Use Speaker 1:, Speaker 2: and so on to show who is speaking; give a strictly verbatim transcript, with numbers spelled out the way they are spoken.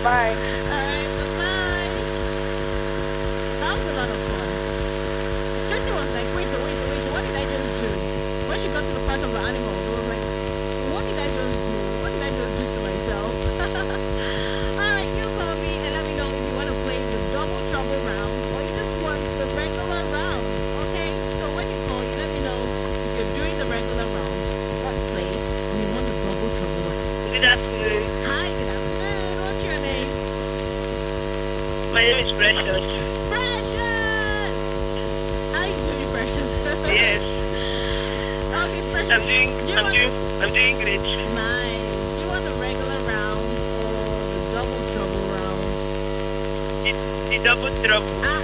Speaker 1: Bye.
Speaker 2: Alright, bye-bye. That was a lot of fun. Tracy was like, wait, oh, wait, oh, wait, oh, what did I just do? When she got to the part of the animals, I was like, what did I just do? What did I just do to myself? Alright, you call me and let me know if you want to play the double trouble round or you just want the regular round. Okay? So when you call, you let me know if you're doing the regular round. Let's play. We want the double trouble round.
Speaker 3: Good afternoon.
Speaker 2: Hi, good afternoon. What's your name?
Speaker 3: My name is Precious.
Speaker 2: Precious! How you doing, Precious?
Speaker 3: Yes.
Speaker 2: Okay, Precious.
Speaker 3: I'm doing
Speaker 2: you
Speaker 3: I'm
Speaker 2: want,
Speaker 3: doing I'm doing great.
Speaker 2: Nice. You want the regular round or the double trouble round?
Speaker 3: The, the double trouble.
Speaker 2: Ah,